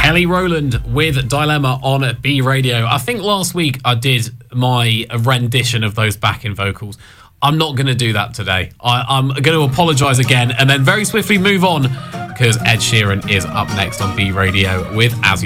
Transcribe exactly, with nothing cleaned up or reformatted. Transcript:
Kelly Rowland with Dilemma on B Radio. I think last week I did my rendition of those backing vocals. I'm not going to do that today. I, I'm going to apologise again and then very swiftly move on because Ed Sheeran is up next on B Radio with As